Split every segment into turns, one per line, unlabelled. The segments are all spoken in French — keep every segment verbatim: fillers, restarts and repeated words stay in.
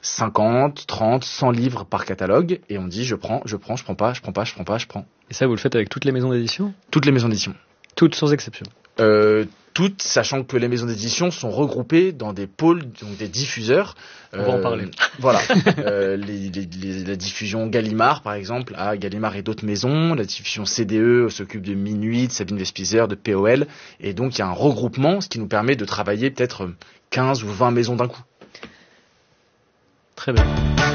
cinquante, trente, cent livres par catalogue, et on dit je prends, je prends, je prends pas, je prends pas, je prends pas, je prends.
Et ça, vous le faites avec toutes les maisons d'édition ?
Toutes les maisons d'édition.
Toutes, sans exception.
Euh, toutes, sachant que les maisons d'édition sont regroupées dans des pôles, donc des diffuseurs.
On euh, va en parler.
Voilà. euh, les, les, les, la diffusion Gallimard, par exemple, à Gallimard et d'autres maisons. La diffusion C D E s'occupe de Minuit, de Sabine Vespizer, de P O L. Et donc, il y a un regroupement, ce qui nous permet de travailler peut-être quinze ou vingt maisons d'un coup.
Très bien.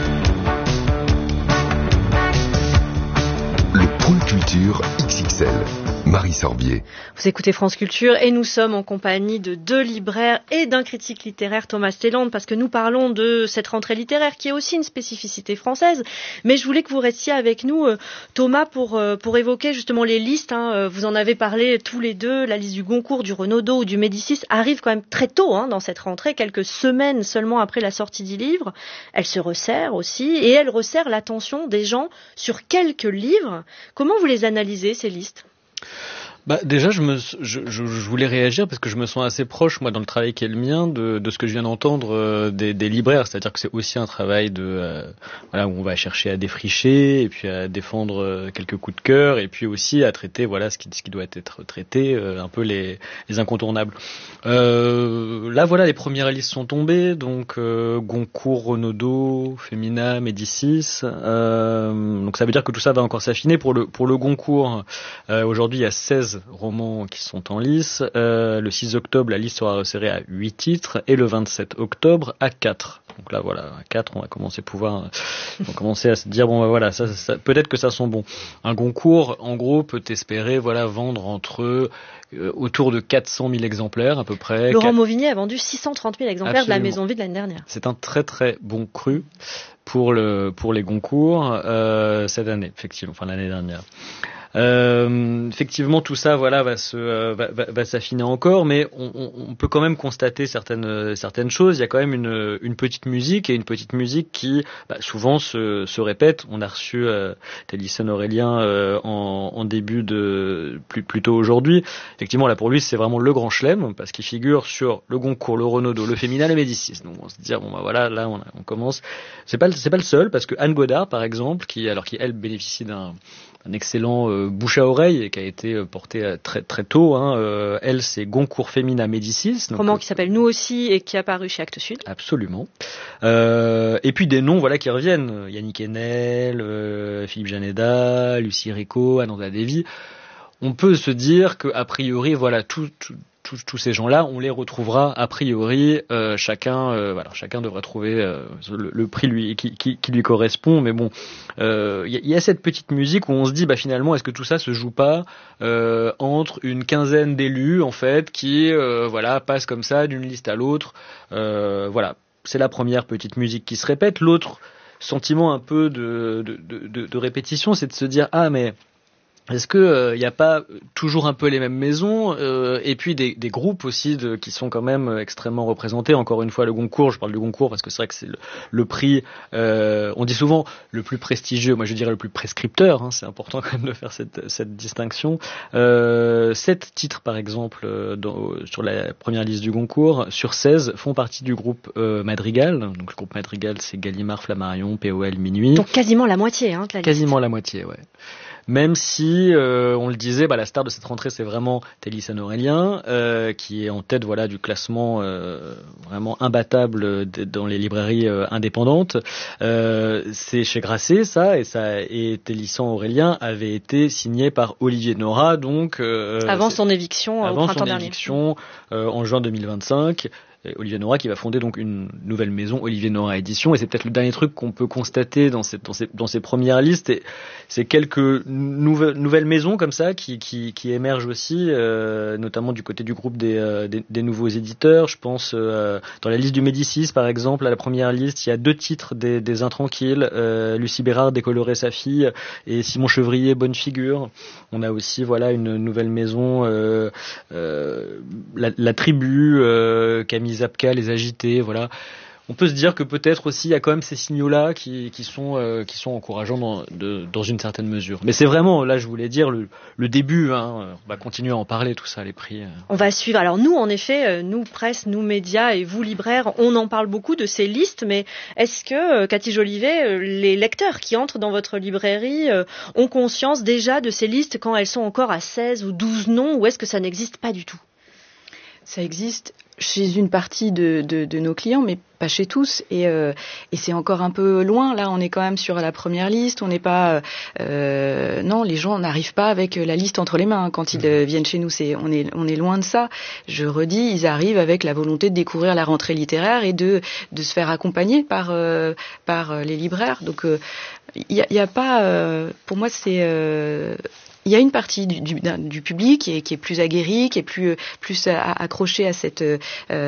Le Pôle Culture X X L. Marie Sorbier.
Vous écoutez France Culture et nous sommes en compagnie de deux libraires et d'un critique littéraire, Thomas Stellandt, parce que nous parlons de cette rentrée littéraire qui est aussi une spécificité française. Mais je voulais que vous restiez avec nous, Thomas, pour, pour évoquer justement les listes. Hein. Vous en avez parlé tous les deux. La liste du Goncourt, du Renaudot ou du Médicis arrive quand même très tôt hein, dans cette rentrée, quelques semaines seulement après la sortie du livre. Elle se resserre aussi et elle resserre l'attention des gens sur quelques livres. Comment vous les analysez, ces listes ?
Bah déjà je me je, je, je voulais réagir parce que je me sens assez proche moi dans le travail qui est le mien de de ce que je viens d'entendre euh, des, des libraires, c'est-à-dire que c'est aussi un travail de euh, voilà où on va chercher à défricher et puis à défendre euh, quelques coups de cœur et puis aussi à traiter voilà ce qui ce qui doit être traité euh, un peu les les incontournables. Euh, là voilà les premières listes sont tombées donc euh, Goncourt, Renaudot, Femina, Médicis. Euh, donc ça veut dire que tout ça va encore s'affiner pour le pour le Goncourt. Euh, aujourd'hui il y a seize romans qui sont en lice. Euh, le six octobre, la liste sera resserrée à huit titres et le vingt-sept octobre à quatre. Donc là, voilà, à quatre, on va commencer à pouvoir, on va commencer à se dire bon, bah, voilà, ça, ça, peut-être que ça sent bon. Un Goncourt, en gros, peut espérer, voilà, vendre entre euh, autour de quatre cent mille exemplaires à peu près.
Laurent Mauvigné a vendu six cent trente mille exemplaires Absolument. De la Maison Vide l'année dernière.
C'est un très très bon cru pour le pour les Goncourt euh, cette année, effectivement, enfin l'année dernière. Euh, effectivement, tout ça, voilà, va se, euh, va, va, va s'affiner encore, mais on, on, on peut quand même constater certaines, certaines choses. Il y a quand même une, une petite musique et une petite musique qui, bah, souvent se, se répète. On a reçu euh, Thélicène Aurélien euh, en, en début de, plus, plutôt aujourd'hui. Effectivement, là pour lui, c'est vraiment le grand chelem parce qu'il figure sur le Goncourt, le Renaudot, le Femina, le Médicis. Donc on se dit bon bah voilà, là on, on commence. C'est pas, c'est pas le seul parce que Anne Godard, par exemple, qui alors qui elle bénéficie d'un un excellent euh, bouche à oreille et qui a été euh, porté euh, très très tôt. Hein. Euh, elle, c'est Goncourt, Femina, Médicis.
Donc, roman euh, qui s'appelle Nous aussi et qui est apparu chez Actes Sud.
Absolument. Euh, et puis des noms, voilà, qui reviennent. Yannick Enel, euh, Philippe Janeda, Lucie Rico, Ananda Devi. On peut se dire que a priori, voilà, tout, tout Tous, tous ces gens-là, on les retrouvera a priori. Euh, chacun, euh, voilà, chacun devra trouver euh, le, le prix lui qui, qui, qui lui correspond. Mais bon, il euh, y, y a cette petite musique où on se dit, bah finalement, est-ce que tout ça se joue pas euh, entre une quinzaine d'élus en fait, qui euh, voilà passent comme ça d'une liste à l'autre. Euh, voilà, c'est la première petite musique qui se répète. L'autre sentiment un peu de, de, de, de, de répétition, c'est de se dire ah mais est-ce que il euh, n'y a pas toujours un peu les mêmes maisons euh, et puis des, des groupes aussi de, qui sont quand même extrêmement représentés. Encore une fois, le Goncourt, je parle du Goncourt parce que c'est vrai que c'est le, le prix, euh, on dit souvent le plus prestigieux, moi je dirais le plus prescripteur, hein, c'est important quand même de faire cette, cette distinction. Euh, sept titres par exemple dans, sur la première liste du Goncourt, sur seize font partie du groupe euh, Madrigal. Donc le groupe Madrigal, c'est Gallimard, Flammarion, P O L, Minuit.
Donc quasiment la moitié, hein, de la liste.
Quasiment la moitié, ouais. Même si, euh, on le disait, bah, la star de cette rentrée, c'est vraiment Thélicène Aurélien, euh, qui est en tête, voilà, du classement euh, vraiment imbattable dans les librairies euh, indépendantes. Euh, c'est chez Grasset, ça, et ça, et Thélicène Aurélien avait été signé par Olivier Nora, donc euh,
avant son éviction
avant
au printemps
son
dernier.
éviction euh, en juin deux mille vingt-cinq. Olivier Nora qui va fonder donc une nouvelle maison, Olivier Nora Édition, et c'est peut-être le dernier truc qu'on peut constater dans ces, dans ces, dans ces premières listes, et c'est quelques nouvelles, nouvelles maisons comme ça qui, qui, qui émergent aussi, euh, notamment du côté du groupe des, euh, des, des nouveaux éditeurs. Je pense euh, dans la liste du Médicis par exemple, à la première liste, il y a deux titres des, des Intranquilles, euh, Lucie Bérard, Décolorer sa fille, et Simon Chevrier, Bonne figure. On a aussi voilà une nouvelle maison, euh, euh, la, la Tribu, euh, Camille Zapka, Les Agités, voilà. on peut se dire que peut-être aussi il y a quand même ces signaux-là qui, qui sont euh, qui sont encourageants dans, de, dans une certaine mesure. Mais c'est vraiment, là je voulais dire, le, le début, hein, on va continuer à en parler, tout ça, les prix. Euh.
On va suivre. Alors nous, en effet, nous presse, nous médias et vous libraires, on en parle beaucoup de ces listes, mais est-ce que, Cathy Jolivet, les lecteurs qui entrent dans votre librairie euh, ont conscience déjà de ces listes quand elles sont encore à seize ou douze noms, ou est-ce que ça n'existe pas du tout ?
Ça existe chez une partie de, de, de nos clients, mais pas chez tous. Et, euh, et c'est encore un peu loin. Là, on est quand même sur la première liste. On n'est pas... Euh, non, les gens n'arrivent pas avec la liste entre les mains. Quand ils euh, viennent chez nous, c'est, on, est, on est loin de ça. Je redis, ils arrivent avec la volonté de découvrir la rentrée littéraire et de, de se faire accompagner par, euh, par les libraires. Donc, il euh, n'y a, y a pas... Euh, pour moi, c'est... Euh, il y a une partie du, du, du public qui est, qui est plus aguerrie, qui est plus, plus accrochée à cette, euh,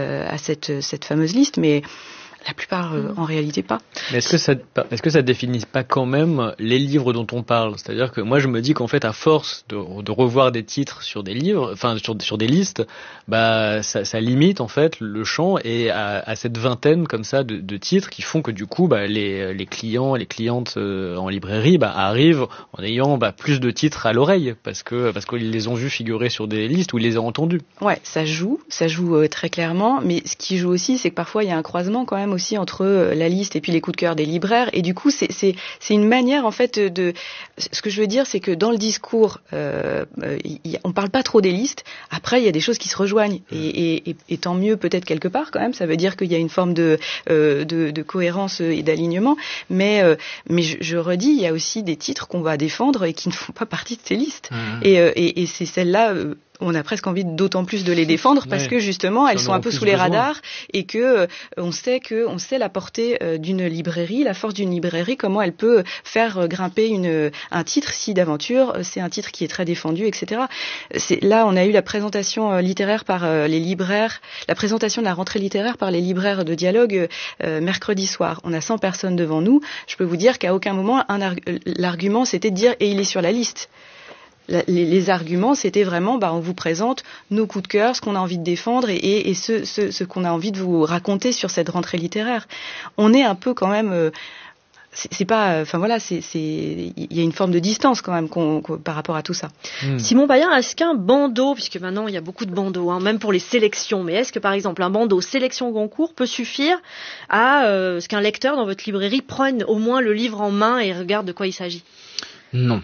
à cette, cette fameuse liste, mais la plupart, euh, en réalité, pas.
Mais est-ce que ça, est-ce que ça définit pas quand même les livres dont on parle ? C'est-à-dire que moi, je me dis qu'en fait, à force de, de revoir des titres sur des livres, enfin sur, sur des listes, bah ça, ça limite en fait le champ et à, à cette vingtaine comme ça de, de titres qui font que du coup, bah les, les clients, les clientes euh, en librairie, bah arrivent en ayant bah plus de titres à l'oreille parce que parce qu'ils les ont vus figurer sur des listes ou ils les ont entendus.
Ouais, ça joue, ça joue euh, très clairement. Mais ce qui joue aussi, c'est que parfois il y a un croisement quand même aussi entre la liste et puis les coups de cœur des libraires, et du coup c'est c'est c'est une manière en fait de, ce que je veux dire, c'est que dans le discours euh, y, on parle pas trop des listes. Après il y a des choses qui se rejoignent et, et, et tant mieux peut-être quelque part quand même. Ça veut dire qu'il y a une forme de euh, de, de cohérence et d'alignement, mais euh, mais je, je redis, il y a aussi des titres qu'on va défendre et qui ne font pas partie de ces listes. Mmh. et, euh, et et c'est celles-là euh, on a presque envie d'autant plus de les défendre parce ouais. que justement elles sont un peu sous les besoin. radars et que euh, on sait que on sait la portée euh, d'une librairie, la force d'une librairie, comment elle peut faire euh, grimper une un titre si d'aventure euh, c'est un titre qui est très défendu, et cetera. C'est là on a eu la présentation euh, littéraire par euh, les libraires, la présentation de la rentrée littéraire par les libraires de dialogue euh, mercredi soir. On a cent personnes devant nous. Je peux vous dire qu'à aucun moment un arg- l'argument c'était de dire et il est sur la liste. La, les, les arguments, c'était vraiment, bah, on vous présente nos coups de cœur, ce qu'on a envie de défendre et, et, et ce, ce, ce qu'on a envie de vous raconter sur cette rentrée littéraire. On est un peu quand même, euh, c'est, c'est pas, enfin voilà, c'est, c'est, il y a une forme de distance quand même qu'on, qu'on, par rapport à tout ça.
Mmh. Simon Payen, est-ce qu'un bandeau, puisque maintenant il y a beaucoup de bandeaux, hein, même pour les sélections, mais est-ce que par exemple un bandeau sélection Goncourt peut suffire à euh, ce qu'un lecteur dans votre librairie prenne au moins le livre en main et regarde de quoi il s'agit ?
Non.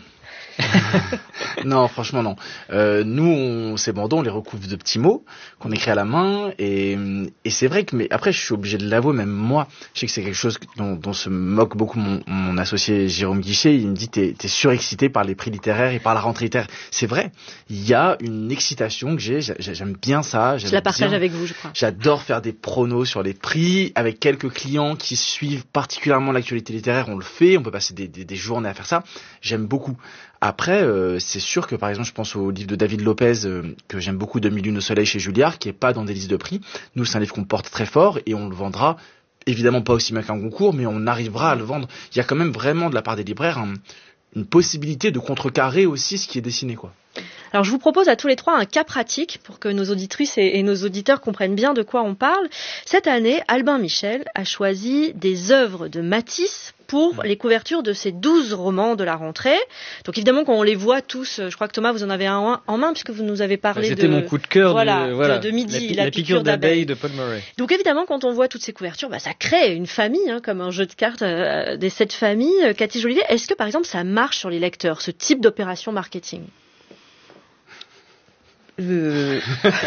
Non, franchement non. Euh, nous, on, ces bandeaux, on les recouvre de petits mots qu'on écrit à la main, et, et c'est vrai que, mais après, je suis obligé de l'avouer, même moi, je sais que c'est quelque chose dont, dont se moque beaucoup mon, mon associé Jérôme Guichet. Il me dit t'es, t'es surexcité par les prix littéraires et par la rentrée littéraire. C'est vrai, il y a une excitation que j'ai. J'aime bien ça.
Je la partage bien, avec vous, je crois.
J'adore faire des pronos sur les prix avec quelques clients qui suivent particulièrement l'actualité littéraire. On le fait, on peut passer des, des, des journées à faire ça. J'aime beaucoup. Après, euh, c'est sûr que par exemple, je pense au livre de David Lopez euh, que j'aime beaucoup, de Mille et une au soleil chez Julliard, qui est pas dans des listes de prix. Nous, c'est un livre qu'on porte très fort et on le vendra évidemment pas aussi bien qu'un Goncourt, mais on arrivera à le vendre. Il y a quand même vraiment de la part des libraires un, une possibilité de contrecarrer aussi ce qui est dessiné, quoi.
Alors je vous propose à tous les trois un cas pratique pour que nos auditrices et, et nos auditeurs comprennent bien de quoi on parle. Cette année, Albin Michel a choisi des œuvres de Matisse pour les couvertures de ces douze romans de la rentrée. Donc évidemment, quand on les voit tous, je crois que Thomas, vous en avez un en main puisque vous nous avez parlé
C'était
de...
mon coup de cœur
voilà,
de, voilà,
de, de midi,
la,
la,
la
piqûre,
piqûre d'abeille.
d'abeille
de Paul Murray.
Donc évidemment, quand on voit toutes ces couvertures, bah, ça crée une famille, hein, comme un jeu de cartes euh, des sept familles. Cathy Jolivet, est-ce que par exemple ça marche sur les lecteurs, ce type d'opération marketing ?
Euh...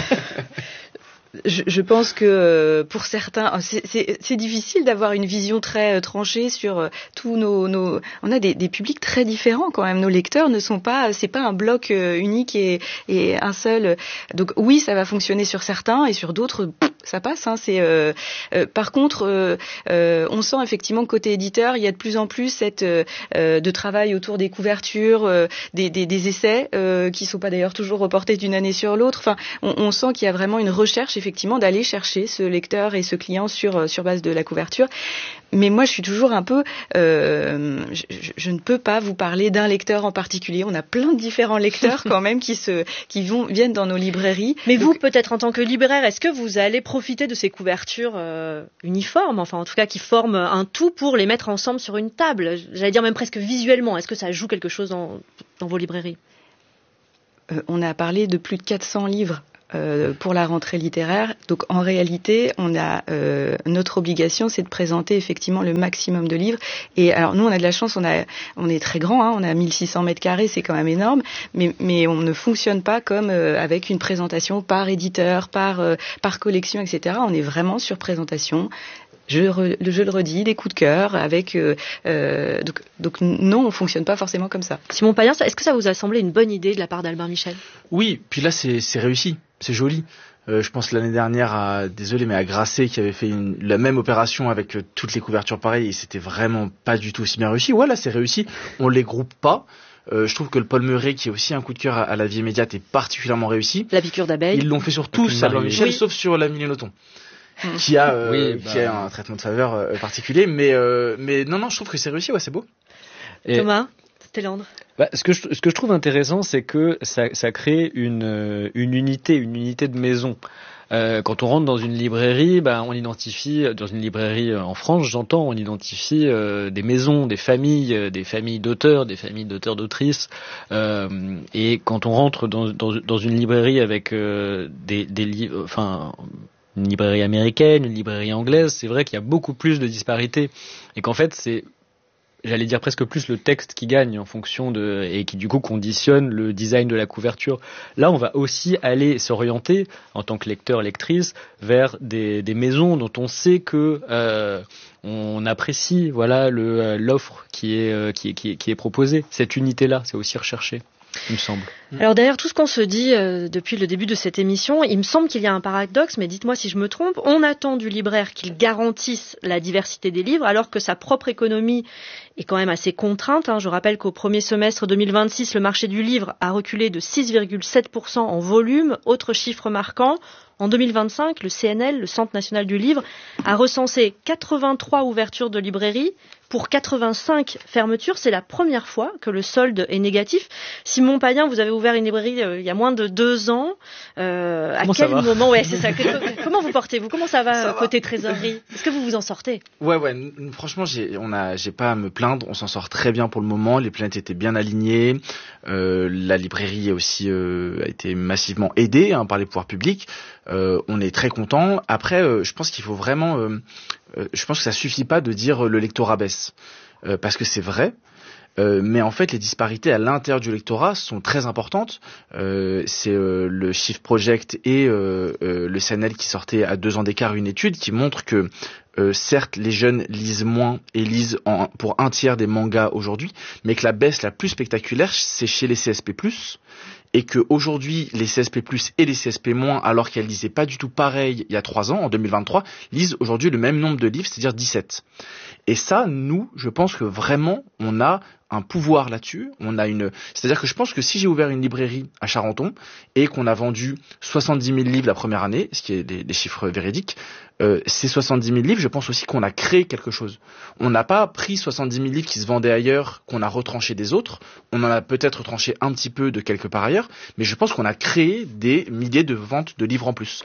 je, je pense que euh, pour certains, c'est, c'est, c'est difficile d'avoir une vision très euh, tranchée sur euh, tous nos, nos. On a des, des publics très différents quand même. Nos lecteurs ne sont pas, c'est pas un bloc euh, unique et, et un seul. Donc oui, ça va fonctionner sur certains et sur d'autres, pff, ça passe. Hein, c'est. Euh, euh, par contre, euh, euh, on sent effectivement que côté éditeur, il y a de plus en plus cette euh, de travail autour des couvertures, euh, des, des, des essais euh, qui sont pas d'ailleurs toujours reportés d'une année sur l'autre. Enfin, on, on sent qu'il y a vraiment une recherche effectivement d'aller chercher ce lecteur et ce client sur sur base de la couverture. Mais moi, je suis toujours un peu... Euh, je, je, je ne peux pas vous parler d'un lecteur en particulier. On a plein de différents lecteurs quand même qui se qui vont viennent dans nos librairies.
Mais
Donc,
vous, peut-être en tant que libraire, est-ce que vous allez profiter de ces couvertures euh, uniformes, enfin en tout cas qui forment un tout pour les mettre ensemble sur une table. J'allais dire même presque visuellement. Est-ce que ça joue quelque chose dans, dans vos librairies ?
euh, On a parlé de plus de quatre cents livres Euh, pour la rentrée littéraire. Donc en réalité, on a euh, notre obligation, c'est de présenter effectivement le maximum de livres. Et alors nous, on a de la chance, on a, on est très grand, hein, on a mille six cents mètres carrés, c'est quand même énorme. Mais mais on ne fonctionne pas comme euh, avec une présentation par éditeur, par euh, par collection, et cetera. On est vraiment sur présentation. Je, re, je le redis, des coups de cœur avec euh, euh, donc, donc non, on fonctionne pas forcément comme ça.
Simon Payen, est-ce que ça vous a semblé une bonne idée de la part d'Albin Michel ?
Oui, puis là c'est, c'est réussi, c'est joli. Euh, je pense l'année dernière à, désolé, mais à Grasset qui avait fait une, la même opération avec euh, toutes les couvertures pareilles et c'était vraiment pas du tout aussi bien réussi. Ouais, là c'est réussi, on les groupe pas. Euh, je trouve que le Paul Meuret, qui est aussi un coup de cœur à, à la vie immédiate, est particulièrement réussi.
La piqûre d'abeille.
Ils l'ont fait sur tous, Albin Michel,
oui.
sauf sur la Millenoton. qui a euh,
oui, bah...
qui a un traitement de faveur euh, particulier, mais euh, mais non non, je trouve que c'est réussi, ouais, c'est beau.
Et...
Thomas Stellandre.
Bah, ce que je, ce que je trouve intéressant, c'est que ça, ça crée une une unité, une unité de maison. Euh, quand on rentre dans une librairie, bah, on identifie, dans une librairie en France, j'entends, on identifie euh, des maisons, des familles, euh, des familles d'auteurs, des familles d'auteurs, d'autrices. Euh, et quand on rentre dans, dans, dans une librairie avec euh, des, des livres, enfin, une librairie américaine, une librairie anglaise, c'est vrai qu'il y a beaucoup plus de disparités. Et qu'en fait, c'est, j'allais dire presque plus le texte qui gagne en fonction de, et qui du coup conditionne le design de la couverture. Là, on va aussi aller s'orienter en tant que lecteur, lectrice, vers des, des maisons dont on sait que euh, on apprécie, voilà, le l'offre qui est euh, qui est qui est qui est proposée. Cette unité-là, c'est aussi recherché, il me semble.
Alors derrière tout ce qu'on se dit euh, depuis le début de cette émission, il me semble qu'il y a un paradoxe, mais dites-moi si je me trompe. On attend du libraire qu'il garantisse la diversité des livres, alors que sa propre économie est quand même assez contrainte. Hein. Je rappelle qu'au premier semestre deux mille vingt-six, le marché du livre a reculé de six virgule sept pour cent en volume. Autre chiffre marquant, en deux mille vingt-cinq, le C N L, le Centre national du livre, a recensé quatre-vingt-trois ouvertures de librairies pour quatre-vingt-cinq fermetures. C'est la première fois que le solde est négatif. Simon Payen, vous avez ouvert une librairie euh, il y a moins de deux ans. Euh, à
comment
quel
ça va
moment, ouais, c'est ça. Comment vous portez-vous ? Comment ça va
ça
côté
va.
trésorerie ? Est-ce que vous vous en sortez ?
Ouais, ouais. N- franchement, j'ai, on a, j'ai pas à me plaindre. On s'en sort très bien pour le moment. Les planètes étaient bien alignées. Euh, la librairie aussi euh, a été massivement aidée hein, par les pouvoirs publics. Euh, on est très content. Après, euh, je pense qu'il faut vraiment. Euh, euh, je pense que ça suffit pas de dire euh, le lectorat baisse, euh, parce que c'est vrai. Euh, mais en fait, les disparités à l'intérieur du lectorat sont très importantes. Euh, c'est euh, le Shift Project et euh, euh, le C N L qui sortaient à deux ans d'écart une étude qui montre que euh, certes, les jeunes lisent moins et lisent en, pour un tiers des mangas aujourd'hui, mais que la baisse la plus spectaculaire, c'est chez les C S P plus, et que aujourd'hui les C S P plus et les C S P moins, alors qu'elles lisaient pas du tout pareil il y a trois ans, en deux mille vingt-trois, lisent aujourd'hui le même nombre de livres, c'est-à-dire dix-sept. Et ça, nous, je pense que vraiment, on a un pouvoir là-dessus. On a une, c'est-à-dire que je pense que si j'ai ouvert une librairie à Charenton et qu'on a vendu soixante-dix mille livres la première année, ce qui est des, des chiffres véridiques, euh, ces soixante-dix mille livres, je pense aussi qu'on a créé quelque chose. On n'a pas pris soixante-dix mille livres qui se vendaient ailleurs, qu'on a retranché des autres. On en a peut-être retranché un petit peu de quelque part ailleurs, mais je pense qu'on a créé des milliers de ventes de livres en plus.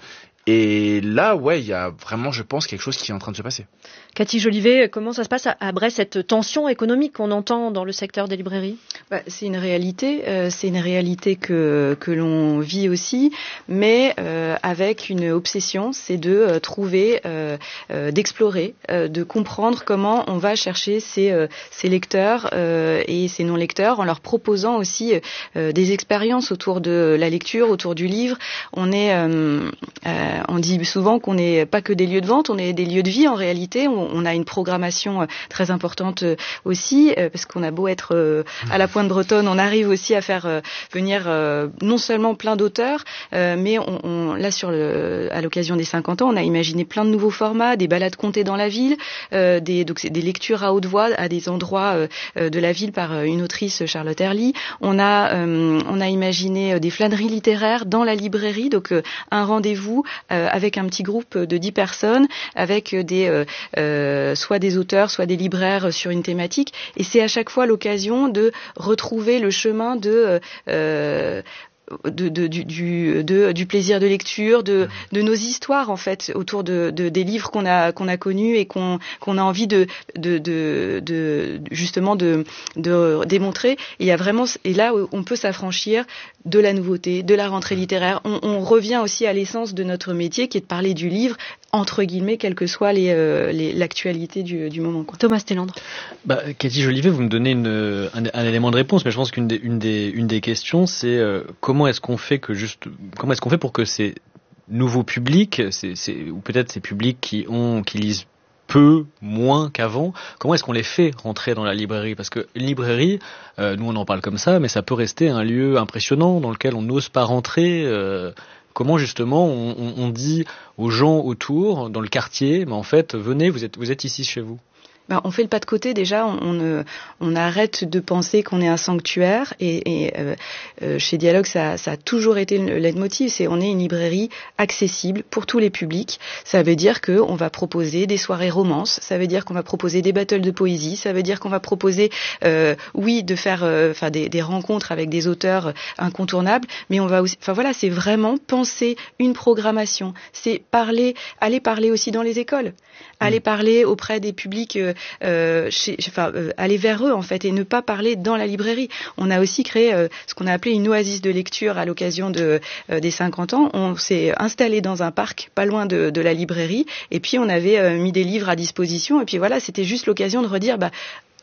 Et là, ouais, il y a vraiment, je pense, quelque chose qui est en train de se passer.
Cathy Jolivet, comment ça se passe à, à Brest, cette tension économique qu'on entend dans le secteur des librairies ?
Bah, c'est une réalité, euh, c'est une réalité que que l'on vit aussi, mais euh, avec une obsession, c'est de euh, trouver, euh, euh, d'explorer, euh, de comprendre comment on va chercher ces euh, ces lecteurs euh, et ces non lecteurs, en leur proposant aussi euh, des expériences autour de la lecture, autour du livre. On est euh, euh, on dit souvent qu'on n'est pas que des lieux de vente, on est des lieux de vie en réalité. On, on a une programmation très importante aussi, parce qu'on a beau être à la pointe bretonne, on arrive aussi à faire venir non seulement plein d'auteurs, mais on, on, là sur le, à l'occasion des cinquante ans, on a imaginé plein de nouveaux formats, des balades contées dans la ville, euh, des, donc c'est des lectures à haute voix à des endroits euh, de la ville par une autrice, Charlotte Herly. On a, euh, on a imaginé des flâneries littéraires dans la librairie, donc euh, un rendez-vous euh, avec un petit groupe de dix personnes, avec des euh, euh, soit des auteurs, soit des libraires sur une thématique, et c'est à chaque fois l'occasion de retrouver le chemin de euh, de, de, du, du, de, du plaisir de lecture, de, de nos histoires en fait autour de, de des livres qu'on a qu'on a connus et qu'on qu'on a envie de de de, de justement de de démontrer. Et il y a vraiment et là on peut s'affranchir de la nouveauté, de la rentrée littéraire. On, on revient aussi à l'essence de notre métier qui est de parler du livre entre guillemets, quelle que soit les, euh, les, l'actualité du, du moment. Quoi.
Thomas Télandre.
Bah, Cathy Jolivet, vous me donnez une, un, un élément de réponse, mais je pense qu'une des, une des, une des questions, c'est euh, comment est-ce qu'on fait que juste, comment est-ce qu'on fait pour que ces nouveaux publics, c'est, c'est, ou peut-être ces publics qui ont, qui lisent peu, moins qu'avant, comment est-ce qu'on les fait rentrer dans la librairie? Parce que une librairie, euh, nous on en parle comme ça, mais ça peut rester un lieu impressionnant dans lequel on n'ose pas rentrer. Euh, Comment justement on, on, on dit aux gens autour, dans le quartier, mais en fait, venez, vous êtes, vous êtes ici chez vous.
Ben, on fait le pas de côté déjà, on, on, on arrête de penser qu'on est un sanctuaire et, et euh, euh, chez Dialogue ça, ça a toujours été le leitmotiv, c'est on est une librairie accessible pour tous les publics. Ça veut dire que on va proposer des soirées romances, ça veut dire qu'on va proposer des battles de poésie, ça veut dire qu'on va proposer, euh, oui, de faire, enfin euh, des, des rencontres avec des auteurs incontournables, mais on va aussi, enfin voilà, c'est vraiment penser une programmation, c'est parler, aller parler aussi dans les écoles, aller mmh. parler auprès des publics. Euh, Euh, chez, enfin, euh, aller vers eux en fait et ne pas parler dans la librairie. On a aussi créé euh, ce qu'on a appelé une oasis de lecture à l'occasion de, euh, des cinquante ans. On s'est installé dans un parc pas loin de, de la librairie et puis on avait euh, mis des livres à disposition et puis voilà, c'était juste l'occasion de redire bah,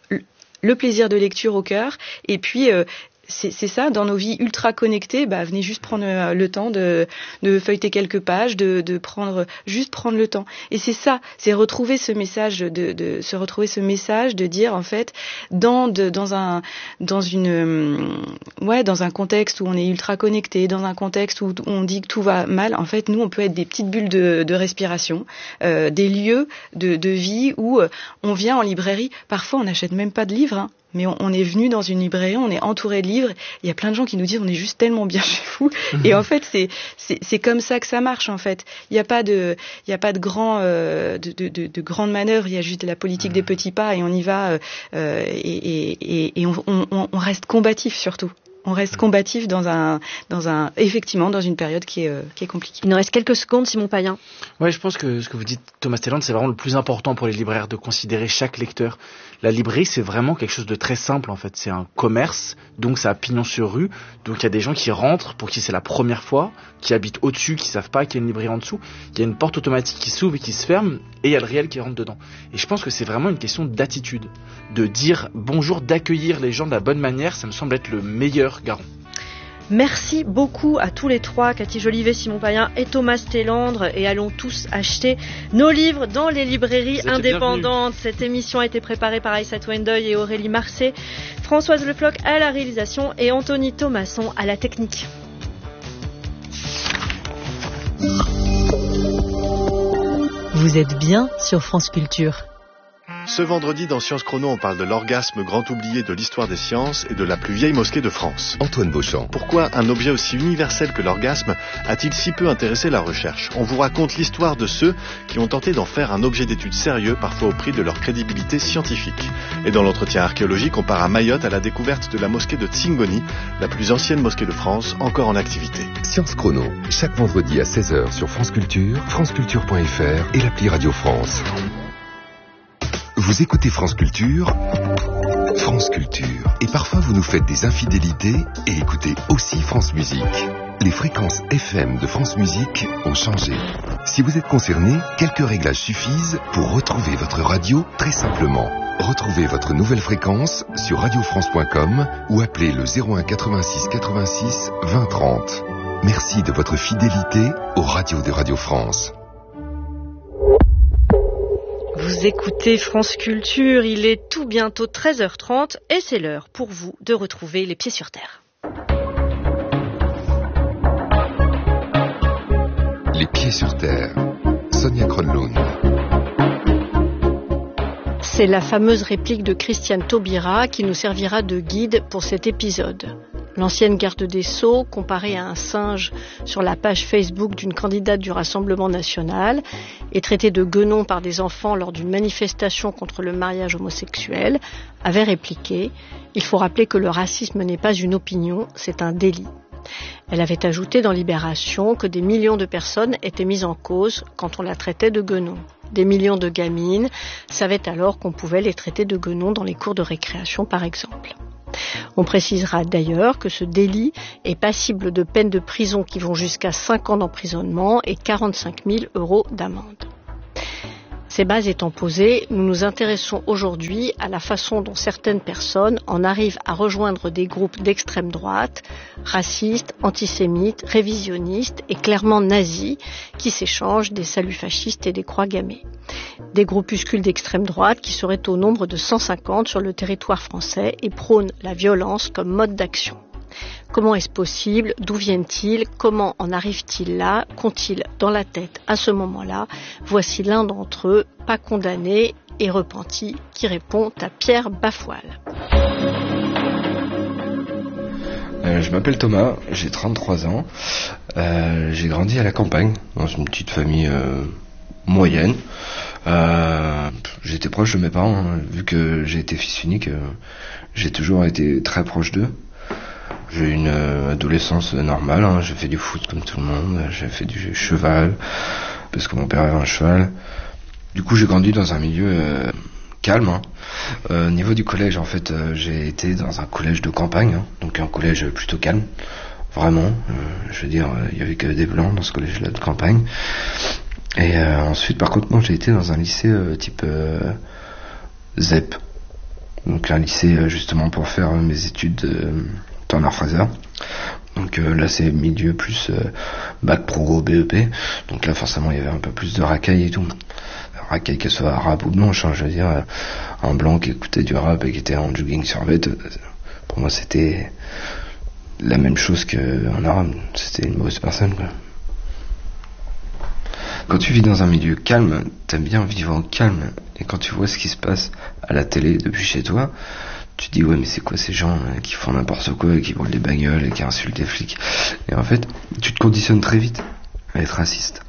le plaisir de lecture au cœur et puis euh, C'est, c'est ça, dans nos vies ultra connectées, bah, venez juste prendre euh, le temps de, de feuilleter quelques pages, de, de prendre, juste prendre le temps. Et c'est ça, c'est retrouver ce message, de, de se retrouver ce message de dire, en fait, dans, de, dans un, dans une, ouais, dans un contexte où on est ultra connecté, dans un contexte où on dit que tout va mal, en fait, nous, on peut être des petites bulles de, de respiration, euh, des lieux de, de vie où euh, on vient en librairie. Parfois, on n'achète même pas de livres, hein. Mais on, on est venu dans une librairie, on est entouré de livres. Il y a plein de gens qui nous disent on est juste tellement bien chez vous. Mmh. Et en fait, c'est, c'est c'est comme ça que ça marche en fait. Il n'y a pas de il y a pas de grand euh, de, de, de, de grandes manœuvres. Il y a juste la politique mmh. des petits pas et on y va euh, et, et, et on, on, on reste combatif surtout. On reste combatif dans un, dans un, effectivement, dans une période qui est, euh, qui est compliquée.
Il nous reste quelques secondes, Simon Payen.
Ouais, je pense que ce que vous dites, Thomas Télandre, c'est vraiment le plus important pour les libraires de considérer chaque lecteur. La librairie, c'est vraiment quelque chose de très simple, en fait. C'est un commerce, donc ça a pignon sur rue. Donc il y a des gens qui rentrent, pour qui c'est la première fois, qui habitent au-dessus, qui savent pas qu'il y a une librairie en dessous. Il y a une porte automatique qui s'ouvre et qui se ferme, et il y a le réel qui rentre dedans. Et je pense que c'est vraiment une question d'attitude. De dire bonjour, d'accueillir les gens de la bonne manière, ça me semble être le meilleur garant.
Merci beaucoup à tous les trois, Cathy Jolivet, Simon Payen et Thomas Télandre, et allons tous acheter nos livres dans les librairies indépendantes. Cette émission a été préparée par Aïssat Wendeuil et Aurélie Marcet, Françoise Lefloc à la réalisation et Anthony Thomasson à la technique.
Vous êtes bien sur France Culture.
Ce vendredi, dans Sciences Chrono, on parle de l'orgasme grand oublié de l'histoire des sciences et de la plus vieille mosquée de France.
Antoine Beauchamp.
Pourquoi un objet aussi universel que l'orgasme a-t-il si peu intéressé la recherche? On vous raconte l'histoire de ceux qui ont tenté d'en faire un objet d'étude sérieux, parfois au prix de leur crédibilité scientifique. Et dans l'entretien archéologique, on part à Mayotte à la découverte de la mosquée de Tsingoni, la plus ancienne mosquée de France, encore en activité.
Sciences Chrono, chaque vendredi à seize heures sur France Culture, franceculture point f r et l'appli Radio France. Vous écoutez France Culture, France Culture. Et parfois vous nous faites des infidélités et écoutez aussi France Musique. Les fréquences F M de France Musique ont changé. Si vous êtes concerné, quelques réglages suffisent pour retrouver votre radio très simplement. Retrouvez votre nouvelle fréquence sur radio france point com ou appelez le zéro un quatre-vingt-six quatre-vingt-six vingt trente. Merci de votre fidélité aux radios de Radio France.
Vous écoutez France Culture, il est tout bientôt treize heures trente et c'est l'heure pour vous de retrouver les pieds sur terre.
Les pieds sur terre, Sonia Kronlund.
C'est la fameuse réplique de Christiane Taubira qui nous servira de guide pour cet épisode. L'ancienne garde des Sceaux, comparée à un singe sur la page Facebook d'une candidate du Rassemblement national et traitée de guenon par des enfants lors d'une manifestation contre le mariage homosexuel, avait répliqué « Il faut rappeler que le racisme n'est pas une opinion, c'est un délit ». Elle avait ajouté dans Libération que des millions de personnes étaient mises en cause quand on la traitait de guenon. Des millions de gamines savaient alors qu'on pouvait les traiter de guenon dans les cours de récréation par exemple. On précisera d'ailleurs que ce délit est passible de peines de prison qui vont jusqu'à cinq ans d'emprisonnement et quarante-cinq mille euros d'amende. Ces bases étant posées, nous nous intéressons aujourd'hui à la façon dont certaines personnes en arrivent à rejoindre des groupes d'extrême droite, racistes, antisémites, révisionnistes et clairement nazis, qui s'échangent des saluts fascistes et des croix gammées. Des groupuscules d'extrême droite qui seraient au nombre de cent cinquante sur le territoire français et prônent la violence comme mode d'action. Comment est-ce possible? D'où viennent-ils? Comment en arrivent-ils là? Qu'ont-ils dans la tête à ce moment-là? Voici l'un d'entre eux, pas condamné et repenti, qui répond à Pierre Bafoile.
Euh, je m'appelle Thomas, j'ai trente-trois ans. Euh, j'ai grandi à la campagne, dans une petite famille euh, moyenne. Euh, j'étais proche de mes parents, hein, vu que j'ai été fils unique. Euh, j'ai toujours été très proche d'eux. J'ai eu une euh, adolescence normale, hein. J'ai fait du foot comme tout le monde, j'ai fait du cheval, parce que mon père avait un cheval. Du coup, j'ai grandi dans un milieu euh, calme. Hein. Euh, au niveau du collège, en fait, euh, j'ai été dans un collège de campagne, hein, donc un collège plutôt calme, vraiment. Euh, je veux dire, il euh, y avait que des blancs dans ce collège-là de campagne. Et euh, ensuite, par contre, non, j'ai été dans un lycée euh, type euh, Z E P, donc un lycée euh, justement pour faire euh, mes études euh, Turner Fraser. Donc euh, là c'est milieu plus euh, bac pro B E P, donc là forcément il y avait un peu plus de racaille et tout, racaille qu'elle soit arabe ou blanche, hein, je veux dire, euh, un blanc qui écoutait du rap et qui était en jogging survêt, euh, pour moi c'était la même chose qu'un arabe, c'était une mauvaise personne quoi. Quand tu vis dans un milieu calme, t'aimes bien vivre en calme, et quand tu vois ce qui se passe à la télé depuis chez toi, tu te dis ouais mais c'est quoi ces gens euh, qui font n'importe quoi et qui brûlent des bagnoles et qui insultent des flics. Et en fait tu te conditionnes très vite à être raciste.